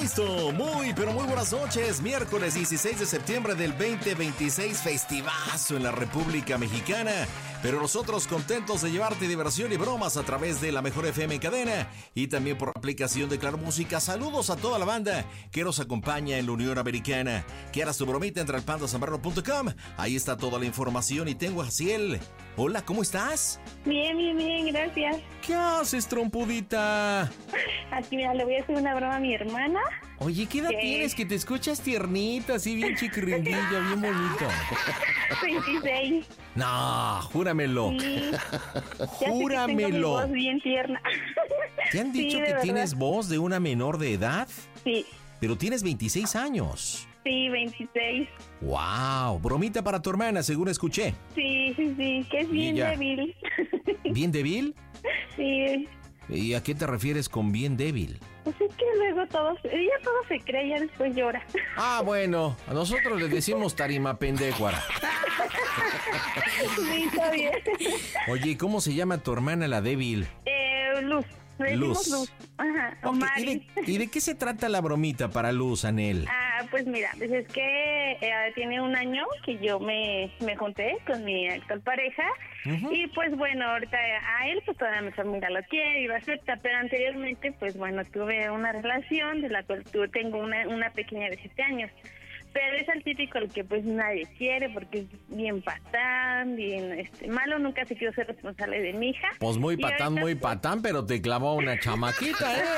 listo. Muy, pero muy buenas noches. Miércoles 16 de septiembre del 2026. Festivazo en la República Mexicana. Pero nosotros contentos de llevarte diversión y bromas a través de la Mejor FM en cadena y también por la aplicación de Claro Música. Saludos a toda la banda que nos acompaña en la Unión Americana. Que hagas tu bromita, entra al pandasambrano.com. Ahí está toda la información y tengo a Ciel. Hola, ¿cómo estás? Bien, gracias. ¿Qué haces, trompudita? Aquí, mira, le voy a hacer una broma a mi hermana. Oye, ¿qué edad tienes? Que te escuchas tiernita, así bien chiquiringuilla, bien bonito. 26. No, júramelo. Sí. Júramelo. Tengo mi voz bien tierna. ¿Te han dicho Sí, que verdad. tienes voz de una menor de edad? Sí, Pero tienes 26 años. sí, 26. ¡Wow! Bromita para tu hermana, según escuché. Sí, que es bien ya. débil. ¿Bien débil? Sí. ¿Y a qué te refieres con bien débil? Pues es que luego ella todo se cree y ya después llora. Ah, bueno, a nosotros le decimos tarima pendecuara. Sí, está bien. Oye, ¿cómo se llama tu hermana la débil? Luz. Le decimos Luz. Luz. Ajá, o Ok, Mari. ¿y de qué se trata la bromita para Luz, Anel? Pues mira, pues es que tiene un año que yo me junté con mi actual pareja. Ujú. Y pues bueno, ahorita a él pues toda mi familia lo quiere y lo acepta, pero anteriormente pues bueno, tuve una relación de la cual tengo una pequeña de 7 años. Pero es el típico al que pues nadie quiere porque es bien patán, bien malo, nunca se quiso ser responsable de mi hija. Pues muy Y patán, ahorita, muy patán, pero te clavó una chamaquita, ¿eh?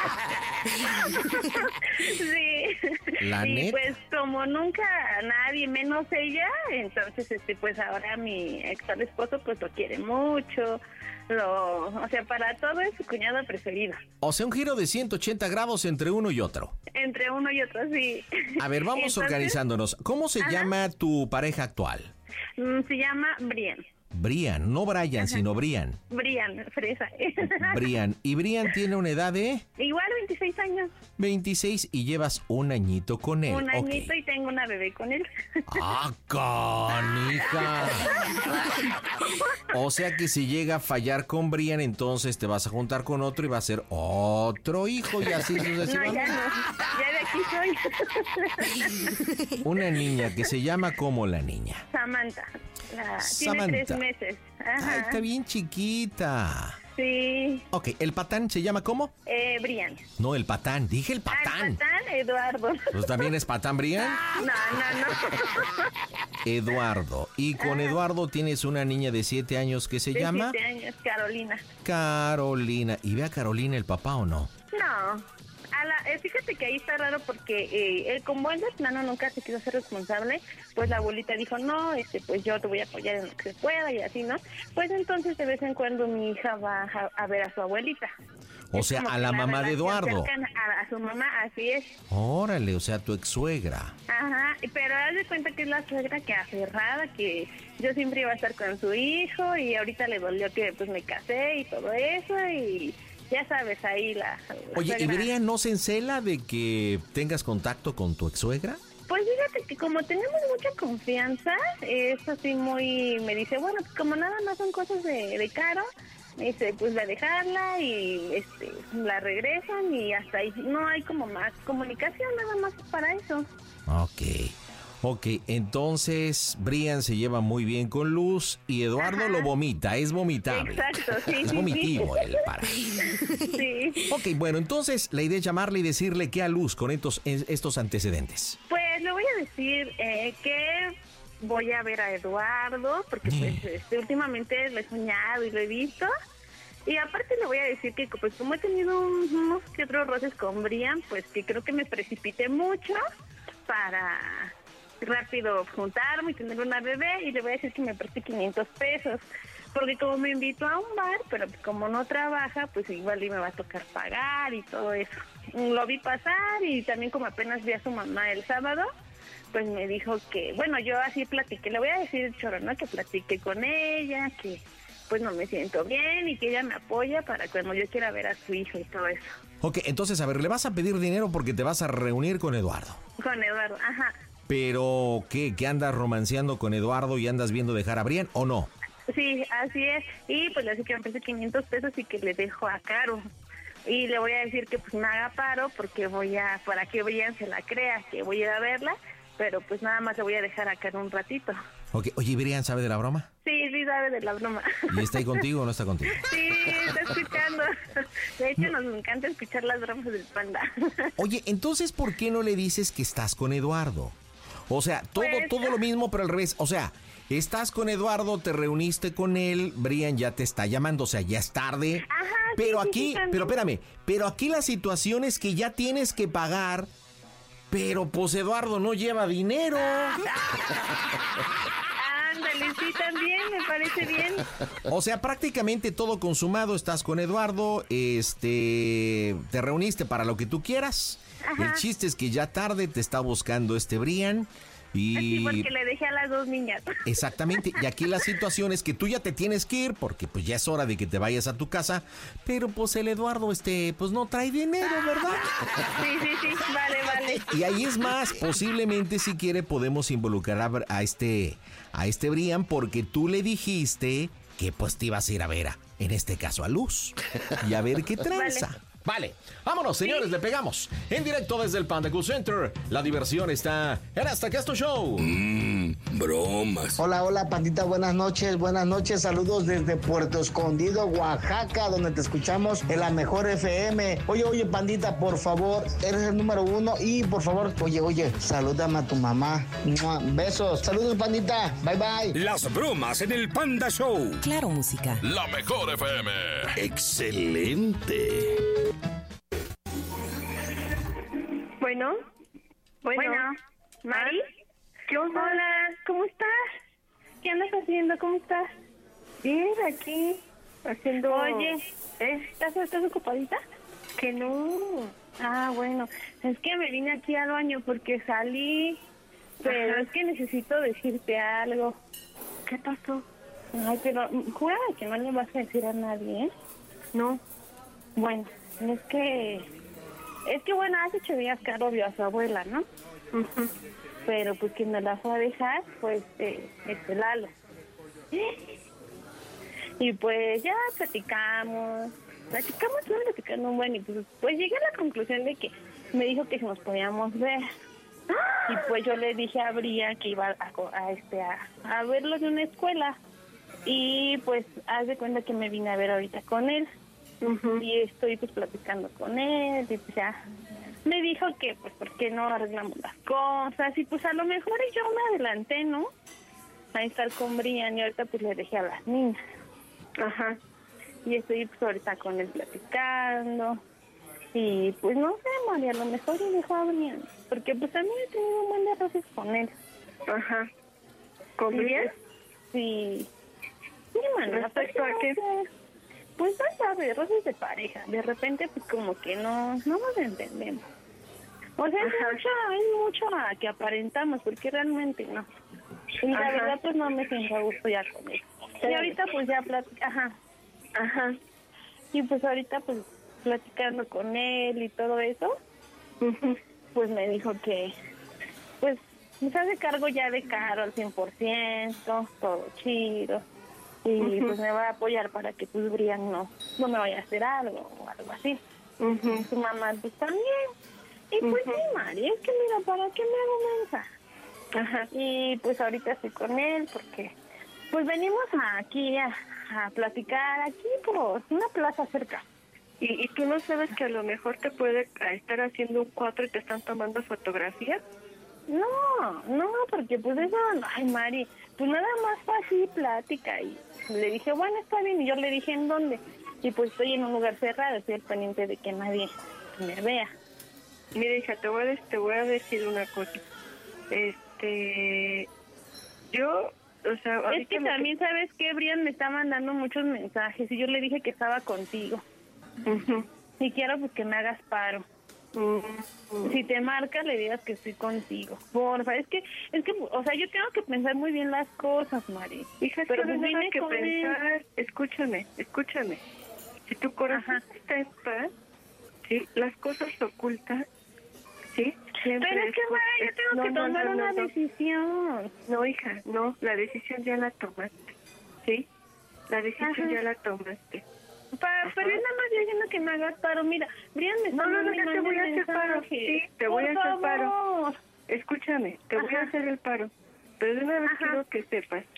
Sí. La Y neta. pues como nunca nadie, menos ella, entonces pues ahora mi actual esposo pues lo quiere mucho, o sea, para todo es su cuñado preferido. O sea, un giro de 180 grados entre uno y otro. Entre uno y otro, sí. A ver, vamos Entonces, organizándonos. ¿Cómo se llama tu pareja actual? Se llama Brian. Brian, no Brian, sino Brian. Brian, fresa. Brian. Y Brian tiene una edad de Igual 26 años. 26 y llevas un añito con él. Un Ok. añito y tengo una bebé con él. ¡Ah, canija! O sea que si llega a fallar con Brian, entonces te vas a juntar con otro y va a ser otro hijo y así No, sucesivamente. ya no. Ya de aquí soy. Una niña que se llama como la niña. Samantha. Samantha. Tiene 3 meses. Ajá. Ay, está bien chiquita. Sí. Ok, ¿el patán se llama cómo? Brian. No, el patán. Dije el Ah, patán. el patán, Eduardo. Pues también es patán, Brian. No. Eduardo. Y con Eduardo tienes una niña de 7 años que se De llama 7 años, Carolina. Carolina. ¿Y ve a Carolina el papá o no? No. Fíjate que ahí está raro porque él como él de plano nunca se quiso ser responsable, pues la abuelita dijo, no, pues yo te voy a apoyar en lo que se pueda y así, ¿no? Pues entonces de vez en cuando mi hija va a ver a su abuelita. O Es sea, como a que la mamá de relación Eduardo. cercana a su mamá, así es. Órale, o sea, tu ex-suegra. Ajá, pero haz de cuenta que es la suegra que aferrada, que yo siempre iba a estar con su hijo y ahorita le dolió que pues me casé y todo eso y ya sabes, ahí la Oye, ¿y suegra. Brian no se encela de que tengas contacto con tu ex-suegra? Pues fíjate que como tenemos mucha confianza, es así muy, me dice, bueno, pues como nada más son cosas de Caro, me dice, pues la dejarla y la regresan y hasta ahí no hay como más comunicación, nada más para eso. Ok, entonces Brian se lleva muy bien con Luz y Eduardo lo vomita, es vomitable. Exacto, sí, Es sí, vomitivo sí. el para. Sí. Ok, bueno, entonces la idea es llamarle y decirle qué a Luz con estos antecedentes. Pues le voy a decir que voy a ver a Eduardo, porque pues últimamente lo he soñado y lo he visto. Y aparte le voy a decir que pues como he tenido unos que otros roces con Brian, pues que creo que me precipité mucho para rápido juntarme y tener una bebé, y le voy a decir que me preste 500 pesos, porque como me invitó a un bar, pero como no trabaja, pues igual y me va a tocar pagar y todo eso. Lo vi pasar y también como apenas vi a su mamá el sábado, pues me dijo que, bueno, yo así platiqué, le voy a decir choro, ¿no? Que platiqué con ella, que pues no me siento bien y que ella me apoya para cuando yo quiera ver a su hijo y todo eso. Ok, entonces, a ver, le vas a pedir dinero porque te vas a reunir con Eduardo. Con Eduardo, ajá. Pero, ¿qué andas romanceando con Eduardo y andas viendo dejar a Brian o no? Sí, así es. Y pues le dije que me preste 500 pesos y que le dejo a Caro. y le voy a decir que pues me haga paro porque para que Brian se la crea, que voy a ir a verla, pero pues nada más le voy a dejar acá en un ratito. Okay. Oye, ¿Brian sabe de la broma? Sí, sabe de la broma. ¿Y está ahí contigo o no está contigo? Sí, está escuchando. De hecho, nos encanta escuchar las bromas del Panda. Oye, entonces, ¿por qué no le dices que estás con Eduardo? O sea, todo lo mismo, pero al revés. O sea, estás con Eduardo, te reuniste con él, Brian ya te está llamando, o sea, ya es tarde. Ajá, pero sí, aquí, pero espérame, pero aquí la situación es que ya tienes que pagar, pero pues Eduardo no lleva dinero. Ándale, sí, también, me parece bien. O sea, prácticamente todo consumado, estás con Eduardo, te reuniste para lo que tú quieras. Ajá. El chiste es que ya tarde te está buscando Brian. Y... Sí, porque le dejé a las 2 niñas. Exactamente, y aquí la situación es que tú ya te tienes que ir porque pues ya es hora de que te vayas a tu casa, pero pues el Eduardo pues no trae dinero, ¿verdad? Sí, vale. Y ahí es más, posiblemente si quiere podemos involucrar a este Brian porque tú le dijiste que pues te ibas a ir a ver en este caso a Luz y a ver qué tranza. Vale, vámonos, señores, le pegamos. En directo desde el Panda Cool Center. La diversión está en Hasta que es tu show. Bromas. Hola, Pandita, buenas noches. Saludos desde Puerto Escondido, Oaxaca, donde te escuchamos en la mejor FM. Oye, Pandita, por favor, eres el número 1 y por favor, oye, salúdame a tu mamá. ¡Mua! Besos. Saludos, Pandita. Bye. Las bromas en el Panda Show. Claro, música. La mejor FM. Excelente. Bueno, Mari. ¿Qué onda? Hola, ¿cómo estás? ¿Qué andas haciendo? ¿Cómo estás? Bien, aquí, haciendo... Oye, ¿estás ocupadita? Que no. Ah, bueno, es que me vine aquí al baño porque salí, pero Ajá. es que necesito decirte algo. ¿Qué pasó? Ay, pero jura que no le vas a decir a nadie, ¿eh? No. Bueno, es que bueno, hace 8 días Caro vio a su abuela, ¿no? Ujú. Pero pues quien me la fue a dejar fue Lalo. Y pues ya platicamos un buen, y pues llegué a la conclusión de que me dijo que si nos podíamos ver. Y pues yo le dije a Bria que iba a verlo de una escuela. Y pues haz de cuenta que me vine a ver ahorita con él. Ujú. Y estoy pues platicando con él y pues ya me dijo que pues por qué no arreglamos las cosas y pues a lo mejor yo me adelanté, ¿no? A estar con Brian y ahorita pues le dejé a las niñas. Ajá. Y estoy pues ahorita con él platicando y pues no sé, María, a lo mejor le dejo a Brian porque pues también he tenido un buen de roces con él. Ajá. ¿Con Brian? Sí. Sí, María, ¿Respecto a qué? Pues no sabes, roces de pareja. De repente, pues como que no nos entendemos. O sea, es mucho a que aparentamos, porque realmente no. Y la Ajá. verdad, pues no me siento a gusto ya con él. Y ahorita, pues ya Ajá. Y pues ahorita, pues platicando con él y todo eso, Ujú. pues me dijo que, pues, me hace cargo ya de Caro al 100%, todo chido. Y pues me va a apoyar para que pues Brian no me vaya a hacer algo o algo así. Ujú. Su mamá pues también. Y pues sí, Mari, es que mira, ¿para qué me hago mensa? Ajá. Y pues ahorita estoy con él porque pues venimos aquí a platicar aquí por una plaza cerca. ¿Y tú no sabes que a lo mejor te puede estar haciendo un cuadro y te están tomando fotografías? No, porque pues eso, ay Mari, pues nada más fue así plática y le dije, bueno, está bien, y yo le dije en dónde, y pues estoy en un lugar cerrado, estoy al pendiente de que nadie me vea. Mira, hija, te voy a decir una cosa. Yo, o sea... Es ahorita que también, ¿sabes qué? Brian me está mandando muchos mensajes y yo le dije que estaba contigo. Ujú. Y quiero pues que me hagas paro. Si te marca, le digas que estoy contigo. Porfa, es que, o sea, yo tengo que pensar muy bien las cosas, Mari. Hija, pero no pues hay nada vine que con él. pensar. Escúchame. Si tu corazón Ajá. está en paz, ¿sí? Las cosas ocultas, ¿sí? Siempre Pero es que, Mari, yo tengo que tomar una decisión. No, hija, no. La decisión ya la tomaste, ¿sí? La decisión Ajá. ya la tomaste. Pero yo nada más estoy diciendo que me hagas paro. Mira, Brian me está No, ya te voy a hacer paro. Sí, te voy a hacer paro. Escúchame, te voy a hacer el paro. Pero de una vez quiero que sepas